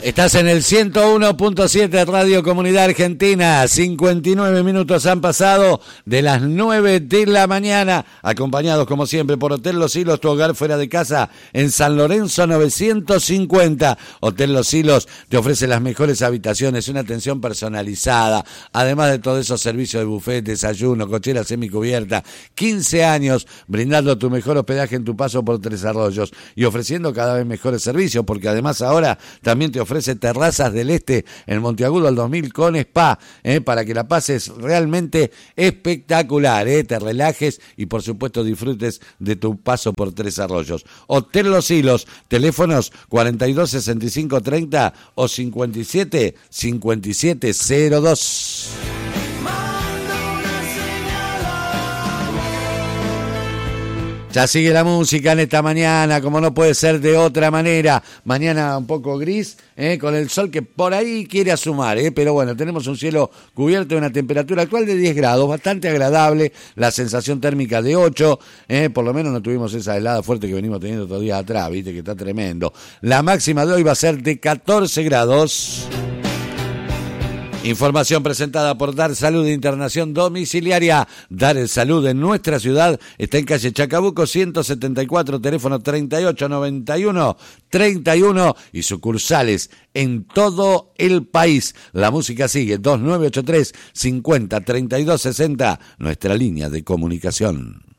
Estás en el 101.7 Radio Comunidad Argentina. 59 minutos han pasado de las 9 de la mañana. Acompañados como siempre por Hotel Los Hilos, tu hogar fuera de casa en San Lorenzo 950. Hotel Los Hilos te ofrece las mejores habitaciones, una atención personalizada. Además de todos esos servicios de buffet, desayuno, cochera semicubierta. 15 años brindando tu mejor hospedaje en tu paso por Tres Arroyos y ofreciendo cada vez mejores servicios, porque además ahora también te ofrece Terrazas del Este en Monteagudo al 2000 con spa, para que la pases realmente espectacular, te relajes y por supuesto disfrutes de tu paso por Tres Arroyos. Hotel Los Hilos, teléfonos 42 65 30 o 57 57 02. Ya sigue la música en esta mañana, como no puede ser de otra manera. Mañana un poco gris, con el sol que por ahí quiere asomar, pero bueno, tenemos un cielo cubierto de una temperatura actual de 10 grados, bastante agradable, la sensación térmica de 8, por lo menos no tuvimos esa helada fuerte que venimos teniendo todo día atrás, viste que está tremendo. La máxima de hoy va a ser de 14 grados. Información presentada por Dar Salud Internación Domiciliaria. Dar Salud en nuestra ciudad está en calle Chacabuco 174, teléfono 3891-31 y sucursales en todo el país. La música sigue, 2983 50 32 60, nuestra línea de comunicación.